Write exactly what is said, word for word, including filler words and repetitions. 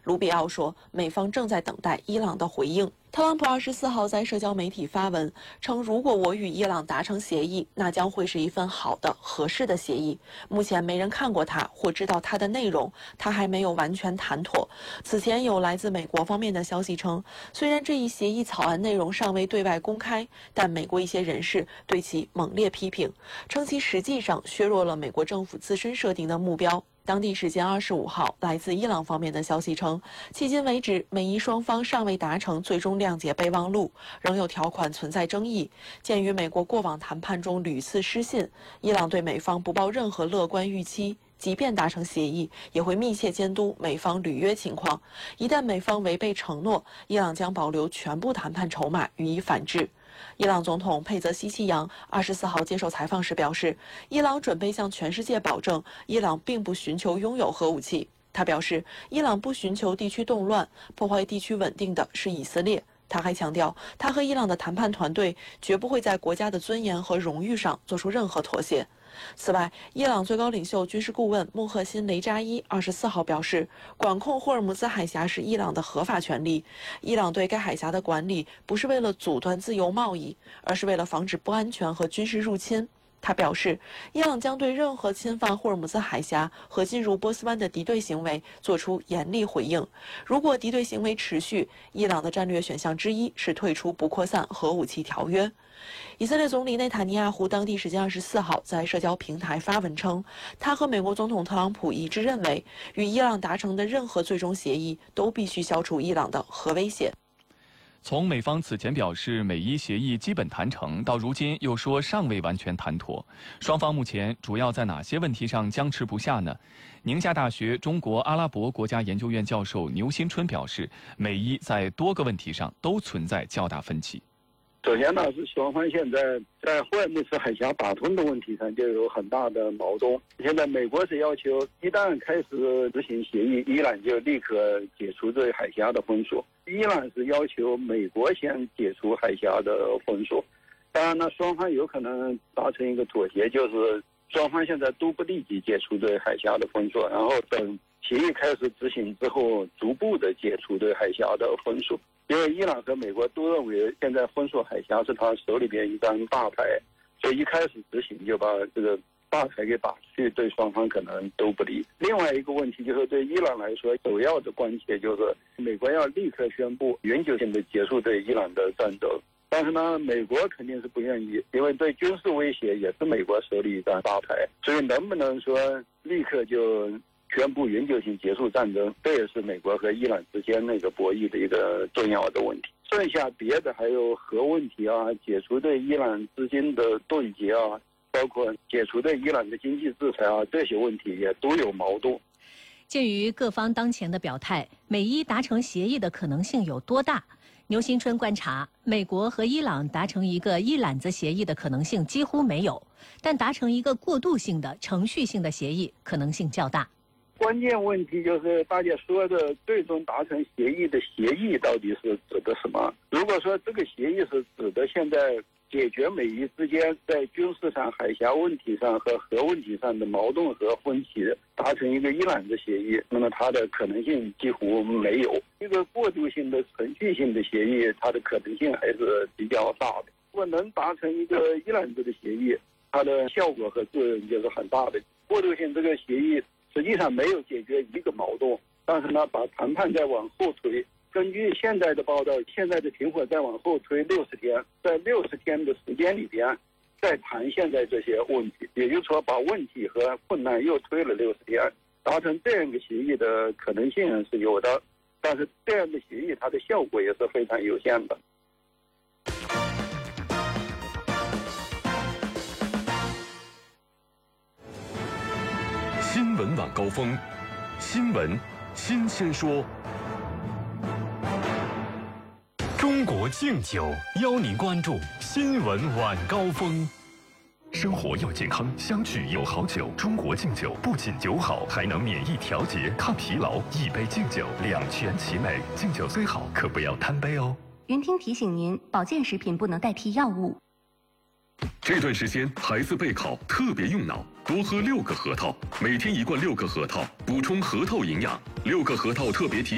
卢比奥说，美方正在等待伊朗的回应。特朗普二十四号在社交媒体发文称，如果我与伊朗达成协议，那将会是一份好的、合适的协议。目前没人看过它或知道它的内容，它还没有完全谈妥。此前有来自美国方面的消息称，虽然这一协议草案内容尚未对外公开，但美国一些人士对其猛烈批评，称其实际上削弱了美国政府自身设定的目标。当地时间二十五号，来自伊朗方面的消息称，迄今为止，美伊双方尚未达成最终谅解备忘录，仍有条款存在争议。鉴于美国过往谈判中屡次失信，伊朗对美方不抱任何乐观预期。即便达成协议，也会密切监督美方履约情况。一旦美方违背承诺，伊朗将保留全部谈判筹码予以反制。伊朗总统佩泽西奇扬二十四号接受采访时表示，伊朗准备向全世界保证，伊朗并不寻求拥有核武器。他表示，伊朗不寻求地区动乱，破坏地区稳定的是以色列。他还强调，他和伊朗的谈判团队绝不会在国家的尊严和荣誉上做出任何妥协。此外，伊朗最高领袖军事顾问穆赫辛雷扎伊二十四号表示，管控霍尔木兹海峡是伊朗的合法权利。伊朗对该海峡的管理不是为了阻断自由贸易，而是为了防止不安全和军事入侵。他表示，伊朗将对任何侵犯霍尔木兹海峡和进入波斯湾的敌对行为做出严厉回应。如果敌对行为持续，伊朗的战略选项之一是退出不扩散核武器条约。以色列总理内塔尼亚胡当地时间二十四号在社交平台发文称，他和美国总统特朗普一致认为，与伊朗达成的任何最终协议都必须消除伊朗的核威胁。 从美方此前表示美伊协议基本谈成，到如今又说尚未完全谈妥，双方目前主要在哪些问题上僵持不下呢？宁夏大学中国阿拉伯国家研究院教授牛新春表示，美伊在多个问题上都存在较大分歧。 首先呢，是双方现在在霍尔木兹海峡打通的问题上就有很大的矛盾。现在美国是要求一旦开始执行协议，伊朗就立刻解除对海峡的封锁；伊朗是要求美国先解除海峡的封锁。当然呢，双方有可能达成一个妥协，就是双方现在都不立即解除对海峡的封锁，然后等协议开始执行之后，逐步的解除对海峡的封锁。因为伊朗和美国都认为现在封锁海峡是他手里边一张大牌，所以一开始执行就把这个大牌给打出去，对双方可能都不利。另外一个问题就是对伊朗来说，首要的关切就是美国要立刻宣布永久性的结束对伊朗的战争。但是呢，美国肯定是不愿意，因为对军事威胁也是美国手里一张大牌，所以能不能说立刻就宣布永久性结束战争，这也是美国和伊朗之间那个博弈的一个重要的问题。剩下别的还有核问题啊，解除对伊朗资金的冻结啊，包括解除对伊朗的经济制裁啊，这些问题也都有矛盾。 鉴于各方当前的表态，美伊达成协议的可能性有多大？牛新春观察，美国和伊朗达成一个一揽子协议的可能性几乎没有，但达成一个过渡性的程序性的协议可能性较大。 关键问题就是大家说的最终达成协议的协议到底是指的什么？如果说这个协议是指的现在解决美伊之间在军事上、海峡问题上和核问题上的矛盾和分歧，达成一个一揽子协议，那么它的可能性几乎没有。一个过渡性的、程序性的协议，它的可能性还是比较大的。如果能达成一个一揽子的协议，它的效果和作用就是很大的。过渡性这个协议实际上没有解决一个矛盾，但是呢，把谈判再往后推。根据现在的报道，现在的停火再往后推六十天，在六十天的时间里边，再谈现在这些问题，也就是说，把问题和困难又推了六十天，达成这样一个协议的可能性是有的，但是这样的协议它的效果也是非常有限的。 新闻晚高峰，新闻新鲜说。中国敬酒邀您关注新闻晚高峰。生活要健康，相聚有好酒。中国敬酒不仅酒好，还能免疫调节、抗疲劳。一杯敬酒，两全其美。敬酒虽好，可不要贪杯哦。 云听提醒您，保健食品不能代替药物。 这段时间孩子备考特别用脑，多喝六个核桃，每天一罐六个核桃，补充核桃营养。六个核桃特别提